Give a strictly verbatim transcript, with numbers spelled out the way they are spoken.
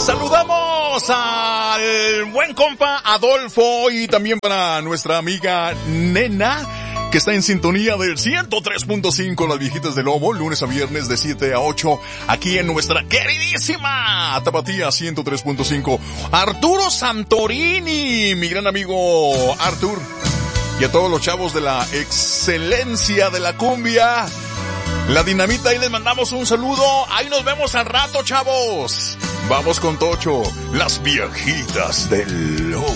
Saludamos al buen compa Adolfo y también para nuestra amiga Nena, que está en sintonía del ciento tres punto cinco, Las Viejitas del Lobo, lunes a viernes de siete a ocho, aquí en nuestra queridísima Tapatía ciento tres punto cinco. Arturo Santorini, mi gran amigo Artur, y a todos los chavos de la excelencia de la cumbia, la dinamita, ahí les mandamos un saludo. Ahí nos vemos al rato, chavos. Vamos con Tocho, Las Viejitas del Lobo.